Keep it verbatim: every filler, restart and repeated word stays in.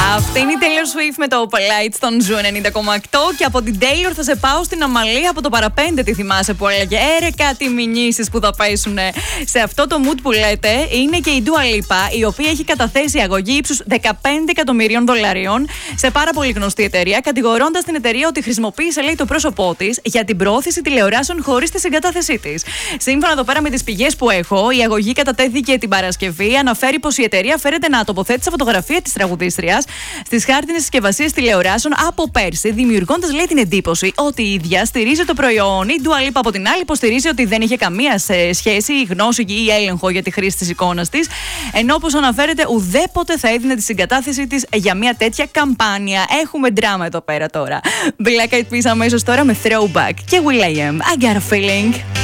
Αυτή είναι η Taylor Swift με το Polite στον Ζου ενενήντα κόμμα οκτώ. Και από την Taylor θα σε πάω στην Αμαλή από το παραπέντε. Τι θυμάσαι που έλεγε? Έρε κάτι μηνύσεις που θα πέσουν σε αυτό το mood που λέτε. Είναι και η Dua Lipa, η οποία έχει καταθέσει αγωγή ύψους δεκαπέντε εκατομμυρίων δολαρίων σε πάρα πολύ γνωστή εταιρεία, κατηγορώντας την εταιρεία ότι χρησιμοποίησε, λέει, το πρόσωπό της για την προώθηση τηλεοράσεων χωρίς τη συγκατάθεσή της. Σύμφωνα εδώ πέρα με τις πηγές που έχω, η αγωγή κατατέθηκε την Παρασκευή. Αναφέρει πως η εταιρεία φέρεται να τοποθέτησε φωτογραφία της τραγουδίστριας στις χάρτινες συσκευασίες τηλεοράσεων από πέρσι, δημιουργώντας, λέει, την εντύπωση ότι η ίδια στηρίζει το προϊόν. Η Dua Lipa από την άλλη υποστηρίζει ότι δεν είχε καμία σχέση, γνώση ή έλεγχο για τη χρήση της εικόνας της, ενώ όπως αναφέρεται ουδέποτε θα έδινε τη συγκατάθεσή της για μια τέτοια καμπάνια. Έχουμε δράμα εδώ πέρα τώρα. Black Eyed Peas αμέσως τώρα με Throwback και Will.i.am. I got a feeling.